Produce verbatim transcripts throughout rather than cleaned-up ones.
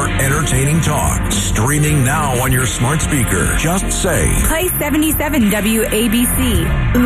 pure, entertaining talk. Streaming now on your smart speaker. Just say, play seventy-seven W A B C.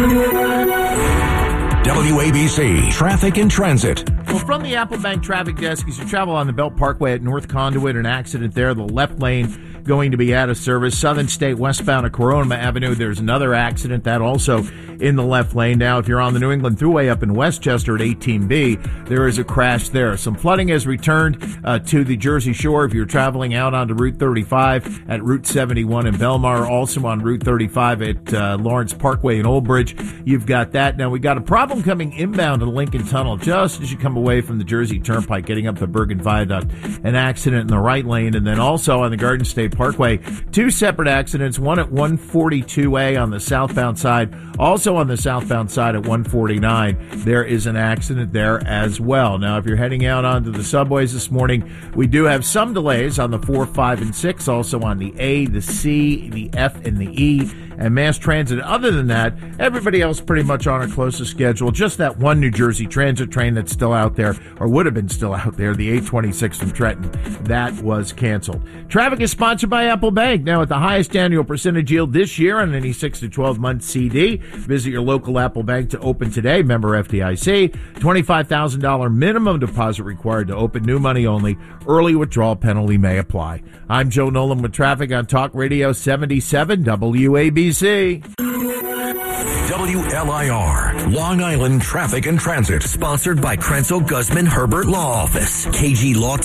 W A B C, Traffic and Transit. Well, from the Apple Bank traffic desk, as you travel on the Belt Parkway at North Conduit, an accident there, the left lane going to be out of service. Southern State westbound at Corona Avenue, there's another accident, that also in the left lane. Now, if you're on the New England Thruway up in Westchester at eighteen B, there is a crash there. Some flooding has returned uh, to the Jersey Shore if you're traveling out onto Route thirty-five at Route seventy-one in Belmar, also on Route thirty-five at uh, Lawrence Parkway in Old Bridge. You've got that. Now, we got a problem coming inbound to the Lincoln Tunnel just as you come away from the Jersey Turnpike, getting up the Bergen Viaduct. An accident in the right lane, and then also on the Garden State Parkway, two separate accidents, one at one forty-two A on the southbound side, also on the southbound side at one forty-nine. There is an accident there as well. Now, if you're heading out onto the subways this morning, we do have some delays on the four, five, and six, also on the A, the C, the F, and the E, and mass transit. Other than that, everybody else pretty much on our closest schedule. Just that one New Jersey Transit train that's still out there, or would have been still out there, the eight twenty-six from Trenton. That was canceled. Traffic is sponsored by Apple Bank. Now, at the highest annual percentage yield this year on any six to twelve month C D. Visit your local Apple Bank to open today. Member F D I C. twenty-five thousand dollars minimum deposit required to open. New money only. Early withdrawal penalty may apply. I'm Joe Nolan with traffic on Talk Radio seventy-seven W A B C. W L I R, Long Island Traffic and Transit. Sponsored by Krenzel Guzman Herbert Law Office. K G Law